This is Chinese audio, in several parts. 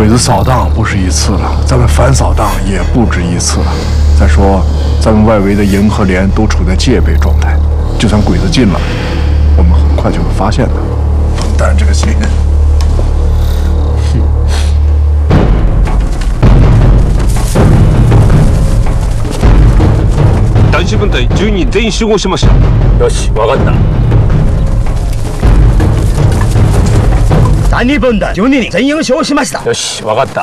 鬼子扫荡不是一次了，咱们反扫荡也不止一次了。再说，咱们外围的营和连都处在戒备状态，就算鬼子进来，我们很快就会发现的。甭担这个心。 男子分隊10人全員集合しました。 よし、分かった。 男女分隊12人全員集合しました。 よし、分かった。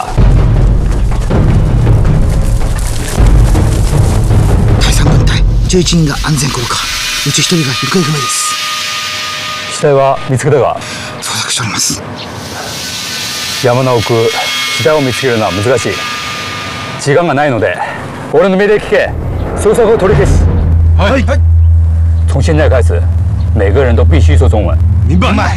第3分隊11人が安全降下。うち1人が行方不明です。 死体は見つけたか？ 捜索しております。 山の奥、死体を見つけるのは難しい。時間がないので、俺の命令聞け。 搜索和取り消し。 はい。 从现在开始，每个人都必须说中文。 明白。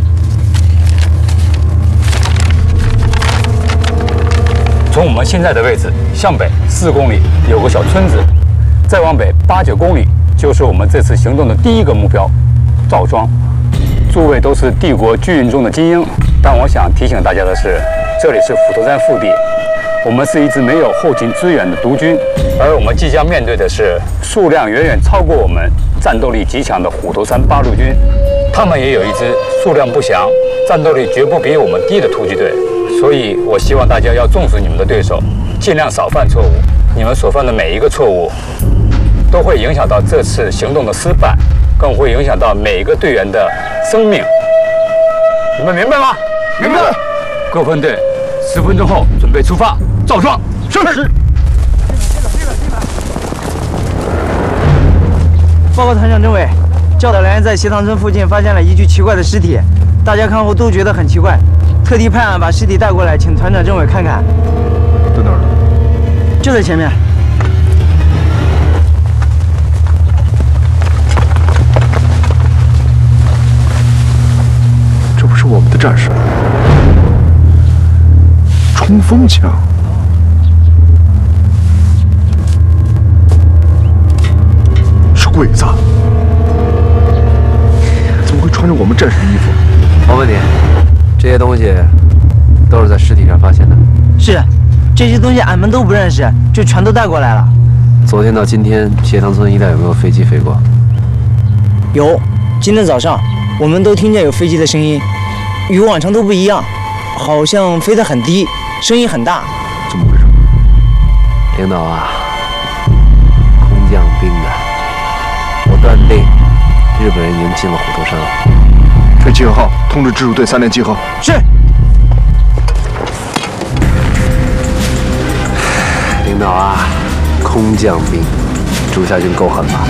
从我们现在的位置向北4公里有个小村子，再往北8、9公里就是我们这次行动的第一个目标——赵庄。诸位都是帝国军营中的精英，但我想提醒大家的是，这里是斧头山腹地。 我们是一支没有后勤支援的独军，而我们即将面对的是数量远远超过我们、战斗力极强的虎头山8路军。他们也有一支数量不详、战斗力绝不比我们低的突击队。所以，我希望大家要重视你们的对手，尽量少犯错误。你们所犯的每一个错误，都会影响到这次行动的失败，更会影响到每一个队员的生命。你们明白吗？ 明白。 各分队10分钟后准备出发。 赵庄，是。 报告团长政委，教导连在斜塘村附近发现了一具奇怪的尸体，大家看后都觉得很奇怪，特地派俺把尸体带过来，请团长政委看看。 在哪儿？ 就在前面。 这不是我们的战士，冲锋枪。 鬼子怎么会穿着我们战士衣服？ 我问你，这些东西都是在尸体上发现的？ 是，这些东西俺们都不认识，就全都带过来了。 昨天到今天，斜塘村一带有没有飞机飞过？ 有，今天早上我们都听见有飞机的声音，与往常都不一样，好像飞得很低，声音很大。 怎么回事？ 领导啊，空降兵的。 我断定，日本人已经进了虎头山了。 吹集合号，通知直属队3连集合。 是。 领导啊，空降兵，朱家军够狠吧？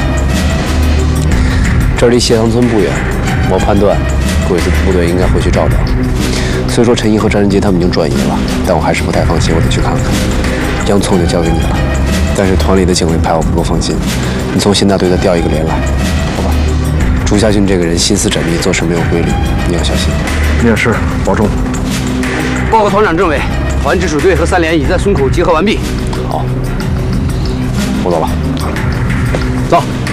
这离斜塘村不远，我判断鬼子部队应该会去照料。虽说陈毅和张仁杰他们已经转移了，但我还是不太放心，我得去看看。洋葱就交给你了。 但是团里的警卫排我不够放心，你从新大队再调一个连来，好吧？朱家俊这个人心思缜密，做事没有规律，你要小心。 你也是，保重。 报告团长政委，团直属队和3连已在村口集合完毕。好，我走了。走。